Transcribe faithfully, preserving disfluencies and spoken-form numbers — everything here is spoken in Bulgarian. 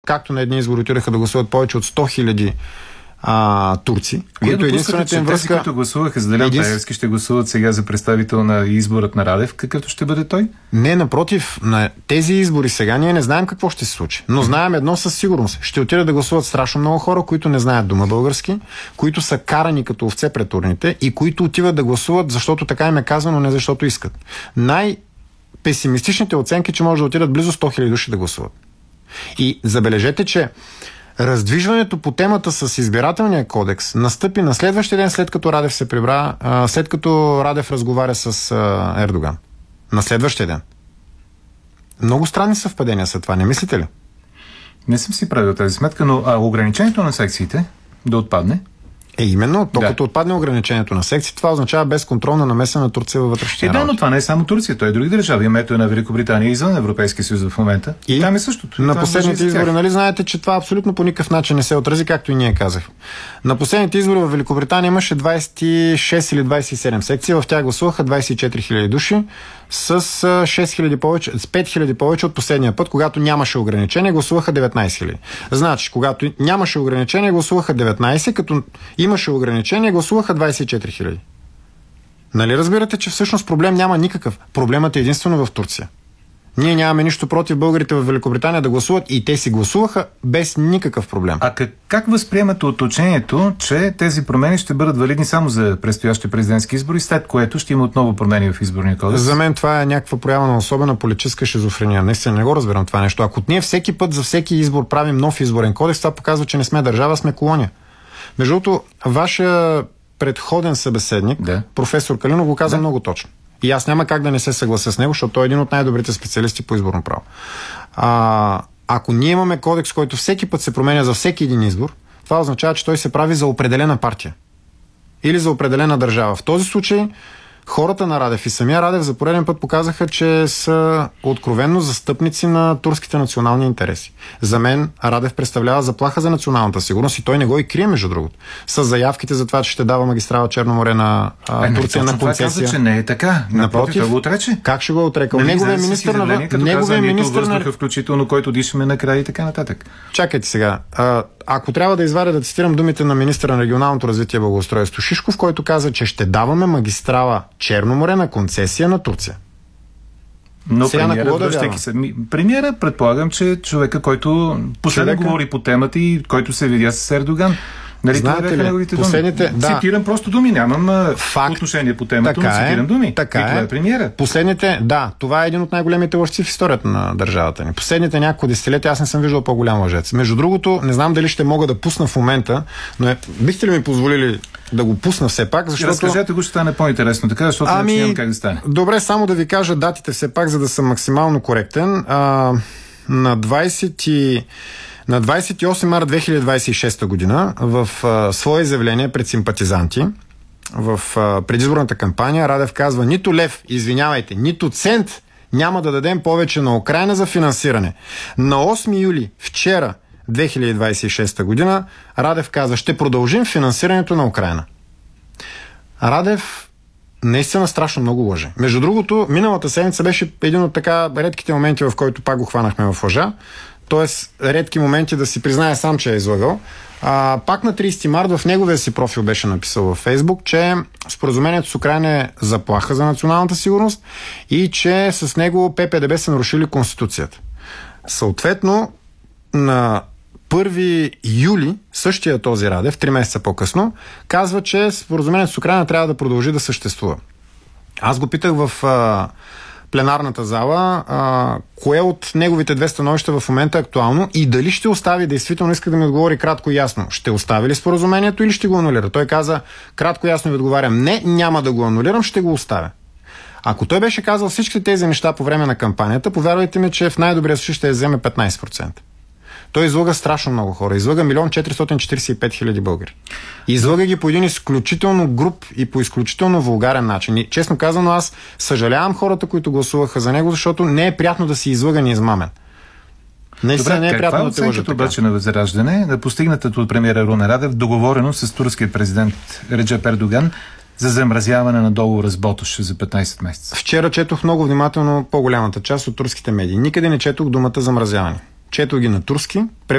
както на едни избори отидаха да гласуват повече от сто хиляди а, турци, които единствената им връзка... Тези, които гласуваха за Делян един... Пеевски, ще гласуват сега за представител на изборът на Радев, какъвто ще бъде той? Не, напротив, на тези избори сега ние не знаем какво ще се случи, но знаем едно със сигурност. Ще отидат да гласуват страшно много хора, които не знаят дума български, които са карани като овце пред урните и които отиват да гласуват, защото така им е казано, не защото искат. Най-песимистичните оценки, че може да отидат близо сто хиляди души да гласуват. И забележете, че раздвижването по темата с избирателния кодекс настъпи на следващия ден, след като Радев се прибра, след като Радев разговаря с Ердоган. На следващия ден. Много странни съвпадения са това, не мислите ли? Не съм си правил тази сметка, но а, ограничението на секциите да отпадне? Е, именно, то да. Като отпадне ограничението на секции, това означава безконтролна намеса на Турция във вътрешния Е, да, но това не е само Турция, то е други държави. Има ето една Великобритания извън Европейския съюз в момента. И там е същото. На последните избори, нали знаете, че това абсолютно по никакъв начин не се отрази, както и ние казах. На последните избори в Великобритания имаше двадесет и шест или двадесет и седем секции, в тях гласуваха двадесет и четири хиляди души, с шест хиляди повече, с пет хиляди повече от последния път, когато нямаше ограничения, гласуваха деветнадесет хиляди. Значи, когато нямаше ограничения, гласуваха деветнадесет, като имаше ограничения, гласуваха двадесет и четири хиляди. Нали разбирате, че всъщност проблем няма никакъв. Проблемът е единствено в Турция. Ние нямаме нищо против българите в Великобритания да гласуват и те си гласуваха без никакъв проблем. А как, как възприемате уточнението, че тези промени ще бъдат валидни само за предстоящи президентски избори, след което ще има отново промени в изборния кодекс? За мен това е някаква проява на особена политическа шизофрения. Наистина не го разбирам това нещо. Ако ние всеки път за всеки избор правим нов изборен кодекс, това показва, че не сме държава, сме колония. Между другото, вашия предходен събеседник, да. професор Калинов, го каза да. много точно. И аз няма как да не се съглася с него, защото той е един от най-добрите специалисти по изборно право. А, ако ние имаме кодекс, който всеки път се променя за всеки един избор, това означава, че той се прави за определена партия. Или за определена държава. В този случай хората на Радев и самия Радев за пореден път показаха, че са откровенно застъпници на турските национални интереси. За мен Радев представлява заплаха за националната сигурност и той не го и крие, между другото. С заявките за това, че ще дава магистрала Черно море на а, е, Турция на концесия. Това каза, че не е така. Напротив, го отрече. Как ще го отрека? Неговия министър на неговия министър на включително, който дишаме накрая и така нататък. Чакайте сега. А, ако трябва да извадя да цитирам думите на министъра на регионалното развитие и благоустройство Шишков, който каза, че ще даваме магистрала Черно море на концесия на Турция. Но премиера, връщайки се. Премиера, предполагам, че човека, който последно човека... говори по темата и който се видя с Ердоган. Нали, знаете ли, последните... думи? Да. Цитирам просто думи, нямам Факт. отношение по темата, но цитирам думи. Така и това е. е премиера. Последните, да, това е един от най-големите лъжци в историята на държавата ни. Последните няколко десетилетия аз не съм виждал по-голям лъжец. Между другото, не знам дали ще мога да пусна в момента, но е... бихте ли ми позволили да го пусна все пак, защото... Разкажете го, ще стане по-интересно, така, защото ами... нямам как да стане. Добре, само да ви кажа датите все пак, за да съм максимално коректен. А, на двадесет и... На двадесет и осми март две хиляди двадесет и шеста година в а, свое изявление пред симпатизанти в а, предизборната кампания Радев казва: нито лев, извинявайте, нито цент няма да дадем повече на Украйна за финансиране. На осми юли, вчера, две хиляди двадесет и шеста година, Радев каза: ще продължим финансирането на Украйна. Радев наистина страшно много лъже. Между другото, миналата седмица беше един от така редките моменти, в който пак го хванахме в лъжа. Тоест, редки моменти да си признае сам, че е излагал. А, пак на тридесети март в неговия си профил беше написал във Фейсбук, че споразумението с Украйна е заплаха за националната сигурност и че с него П П Д Б са нарушили Конституцията. Съответно, на първи юли същия този Радев, три месеца по-късно, казва, че споразумението с Украйна трябва да продължи да съществува. Аз го питах в... А, пленарната зала, а, кое от неговите две становища в момента е актуално и дали ще остави, действително иска да ми отговори кратко и ясно, ще остави ли споразумението или ще го анулира. Той каза, кратко и ясно ви отговарям, не, няма да го анулирам, ще го оставя. Ако той беше казал всички тези неща по време на кампанията, повярвайте ми, че в най-добрия случай ще вземе петнадесет процента. Той излага страшно много хора. Излага милион четиристотин четиридесет и пет хиляди българи. Излага ги по един изключително груб и по изключително вулгарен начин. И честно казано, аз съжалявам хората, които гласуваха за него, защото не е приятно да си излъган и измамен. Наистина не е приятно да те лъжат така. Обаче на Възраждане, на постигнатото от премиера Румен Радев, договорено с турския президент Реджеп Ердоган за замразяване на договора с Ботош за петнадесет месеца. Вчера четох много внимателно по-голямата част от турските медии. Никъде не четох думата замразяване. Четох ги на турски.